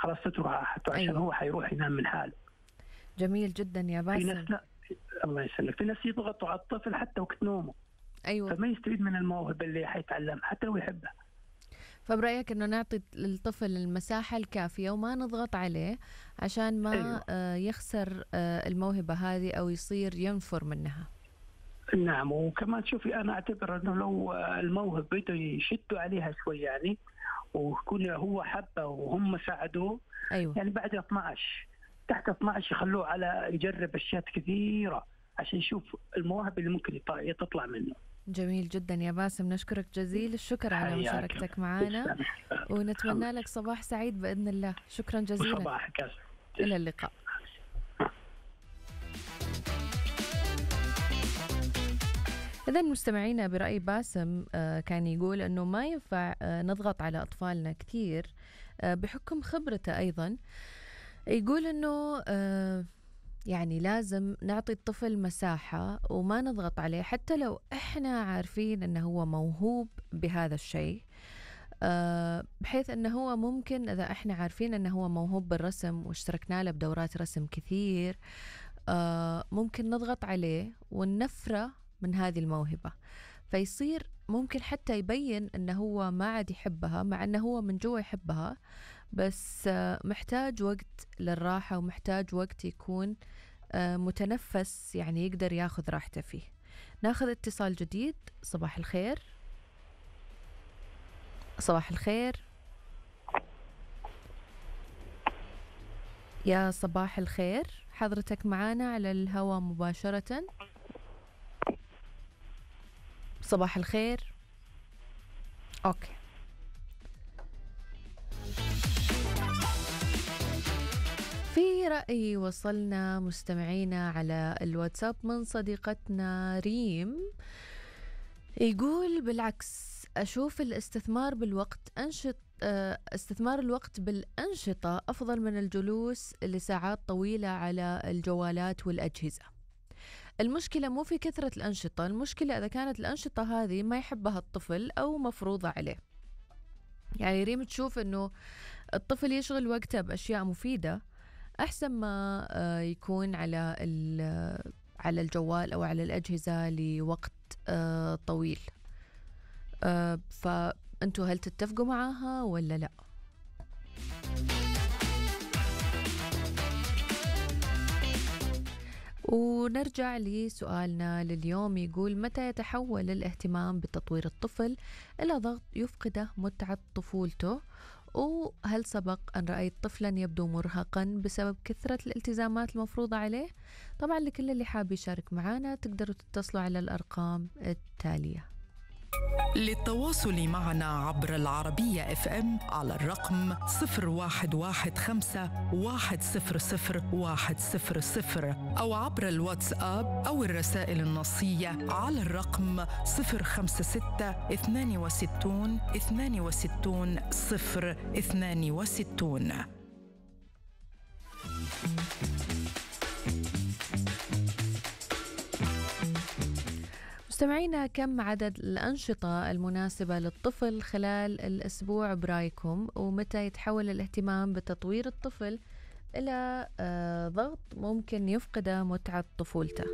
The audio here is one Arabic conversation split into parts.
خلاص تترك راحته عشان أيوة. هو حيروح ينام من حاله. جميل جدا يا في باسم. ناس لا، الله يسلمك، في ناس يضغطوا على الطفل حتى وقت نومه، أيوة. فما يستفيد من الموهبة اللي حيتعلمها حتى لو يحبها. فبرأيك أنه نعطي للطفل المساحة الكافية وما نضغط عليه عشان ما أيوة. يخسر الموهبة هذه أو يصير ينفر منها. نعم، وكمان شوفي أنا أعتبر أنه لو الموهبة بدأوا يشدوا عليها شوي يعني، ويكون هو حبه وهم ساعدوه. أيوة. يعني بعد 12 تحت 12 يخلوه على يجرب أشياء كثيرة عشان يشوف المواهب اللي ممكن تطلع منه. جميل جدا يا باسم، نشكرك جزيل الشكر على مشاركتك معنا، ونتمنى لك صباح سعيد بإذن الله. شكرا جزيلا. صباحك. إلى اللقاء. إذا مستمعينا، برأي باسم كان يقول أنه ما ينفع نضغط على أطفالنا كثير بحكم خبرته. أيضا يقول أنه يعني لازم نعطي الطفل مساحة وما نضغط عليه حتى لو إحنا عارفين أنه هو موهوب بهذا الشيء، بحيث أنه هو ممكن إذا إحنا عارفين أنه هو موهوب بالرسم واشتركنا له بدورات رسم كثير، ممكن نضغط عليه وننفره من هذه الموهبة، فيصير ممكن حتى يبين أنه هو ما عاد يحبها مع أنه هو من جوا يحبها، بس محتاج وقت للراحة ومحتاج وقت يكون متنفس، يعني يقدر ياخذ راحته فيه. ناخذ اتصال جديد. صباح الخير. صباح الخير يا صباح الخير، حضرتك معانا على الهواء مباشرة. صباح الخير. أوكي. في رأي وصلنا مستمعينا على الواتساب من صديقتنا ريم، يقول بالعكس أشوف الاستثمار بالوقت استثمار الوقت بالأنشطة أفضل من الجلوس لساعات طويلة على الجوالات والأجهزة. المشكلة مو في كثرة الأنشطة، المشكلة إذا كانت الأنشطة هذه ما يحبها الطفل أو مفروضة عليه. يعني ريم تشوف أنه الطفل يشغل وقته بأشياء مفيدة أحسن ما يكون على الجوال أو على الأجهزة لوقت طويل. فأنتوا هل تتفقوا معاها ولا لا؟ ونرجع لسؤالنا لليوم، يقول متى يتحول الاهتمام بتطوير الطفل إلى ضغط يفقده متعة طفولته؟ وهل سبق أن رأيت طفلا يبدو مرهقا بسبب كثرة الالتزامات المفروضة عليه؟ طبعا لكل اللي حاب يشارك معنا تقدروا تتصلوا على الأرقام التالية. للتواصل معنا عبر العربية FM على الرقم 0115-100-100 أو عبر الواتساب أو الرسائل النصية على الرقم 056-62-62-062. مستمعينا، كم عدد الأنشطة المناسبة للطفل خلال الأسبوع برأيكم؟ ومتى يتحول الاهتمام بتطوير الطفل إلى ضغط ممكن يفقد متعة طفولته؟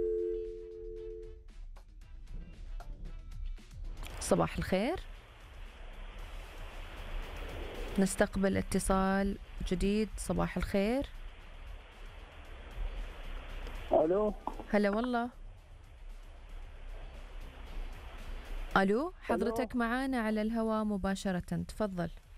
صباح الخير. نستقبل اتصال جديد. صباح الخير. ألو. هلا والله. ألو، حضرتك معانا على الهواء مباشرة، تفضل.